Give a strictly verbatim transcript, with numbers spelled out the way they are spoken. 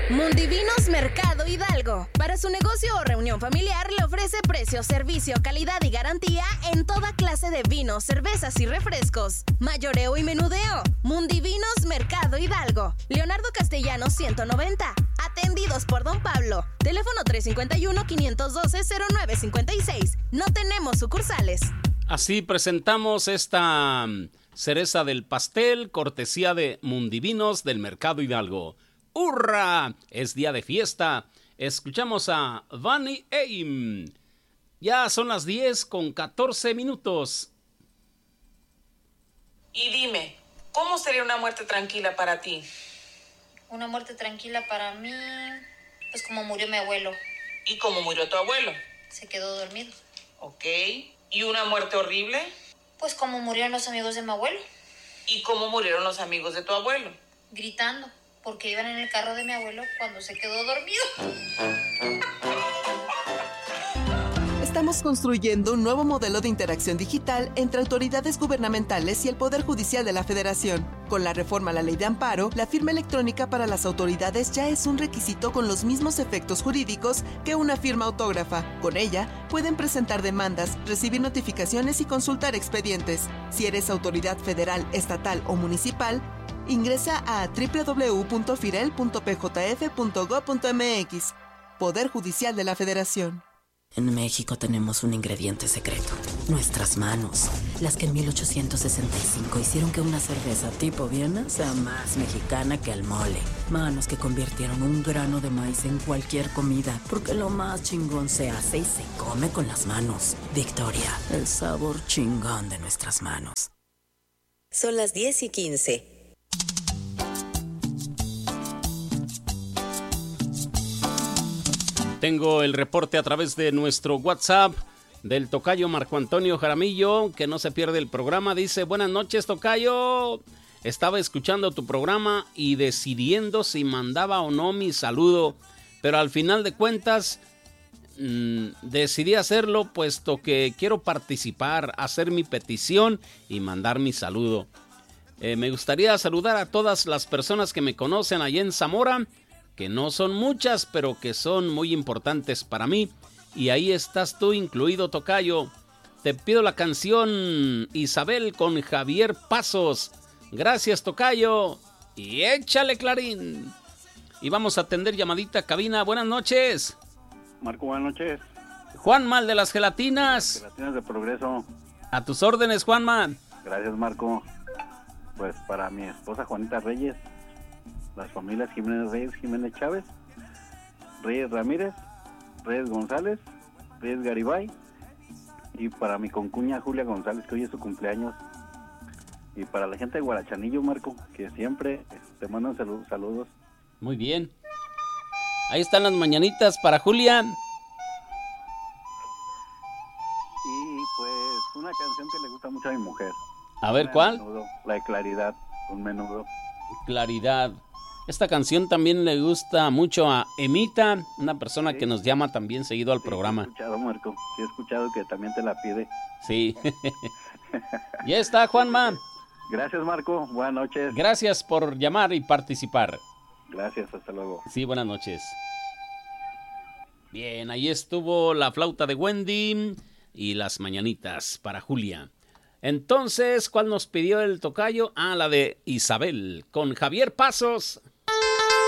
Mundivinos Mercado Hidalgo. Para su negocio o reunión familiar le ofrece precio, servicio, calidad y garantía en toda clase de vinos, cervezas y refrescos. Mayoreo y menudeo. Mundivinos Mercado Hidalgo. Leonardo Castellanos ciento noventa. Atendidos por Don Pablo. Teléfono tres cinco uno, cinco uno dos, cero nueve cinco seis. No tenemos sucursales. Así presentamos esta cereza del pastel, cortesía de Mundivinos del Mercado Hidalgo. ¡Hurra! Es día de fiesta. Escuchamos a Vanny Aim. Ya son las diez con catorce minutos. Y dime, ¿cómo sería una muerte tranquila para ti? Una muerte tranquila para mí, pues como murió mi abuelo. ¿Y cómo murió tu abuelo? Se quedó dormido. Ok. ¿Y una muerte horrible? Pues como murieron los amigos de mi abuelo. ¿Y cómo murieron los amigos de tu abuelo? Gritando, porque iban en el carro de mi abuelo cuando se quedó dormido. Estamos construyendo un nuevo modelo de interacción digital entre autoridades gubernamentales y el Poder Judicial de la Federación. Con la reforma a la Ley de Amparo, la firma electrónica para las autoridades ya es un requisito con los mismos efectos jurídicos que una firma autógrafa. Con ella, pueden presentar demandas, recibir notificaciones y consultar expedientes. Si eres autoridad federal, estatal o municipal, ingresa a doble u doble u doble u punto firel punto p j f punto gob punto m x. Poder Judicial de la Federación. En México tenemos un ingrediente secreto, nuestras manos, las que en mil ochocientos sesenta y cinco hicieron que una cerveza tipo Viena sea más mexicana que el mole. Manos que convirtieron un grano de maíz en cualquier comida, porque lo más chingón se hace y se come con las manos. Victoria, el sabor chingón de nuestras manos. Son las diez y quince. Tengo el reporte a través de nuestro WhatsApp del tocayo Marco Antonio Jaramillo, que no se pierde el programa. Dice, buenas noches, tocayo. Estaba escuchando tu programa y decidiendo si mandaba o no mi saludo, pero al final de cuentas mmm, decidí hacerlo puesto que quiero participar, hacer mi petición y mandar mi saludo. Eh, me gustaría saludar a todas las personas que me conocen allá en Zamora, que no son muchas, pero que son muy importantes para mí. Y ahí estás tú incluido, tocayo. Te pido la canción Isabel con Javier Pasos. Gracias, tocayo. Y échale, Clarín. Y vamos a atender llamadita cabina. Buenas noches. Marco, buenas noches. Juanma, el de las gelatinas. Gelatinas de Progreso. A tus órdenes, Juanma. Gracias, Marco. Pues para mi esposa Juanita Reyes, las familias Jiménez Reyes, Jiménez Chávez, Reyes Ramírez, Reyes González, Reyes Garibay, y para mi concuña Julia González, que hoy es su cumpleaños, y para la gente de Guarachanillo, Marco, que siempre te mandan salud, saludos. Muy bien. Ahí están las mañanitas para Julia. Y pues una canción que le gusta mucho a mi mujer. A ver, ¿cuál? Menudo, la de Claridad, un menudo. Claridad. Esta canción también le gusta mucho a Emita, una persona sí, que nos llama también seguido al sí, programa. Sí, he escuchado, Marco. Sí, he escuchado que también te la pide. Sí. Ya está, Juanma. Gracias, Marco. Buenas noches. Gracias por llamar y participar. Gracias, hasta luego. Sí, buenas noches. Bien, ahí estuvo la flauta de Wendy y las mañanitas para Julia. Entonces, ¿cuál nos pidió el tocayo? Ah, la de Isabel, con Javier Pasos.